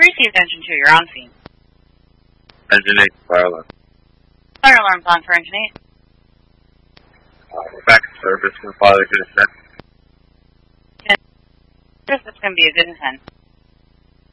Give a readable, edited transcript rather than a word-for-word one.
Received engine 2, you're on scene. Engine 8, fire alarm. Fire alarm's on for engine 8. We're back in service. We're father to descend. This is going to be a good descent.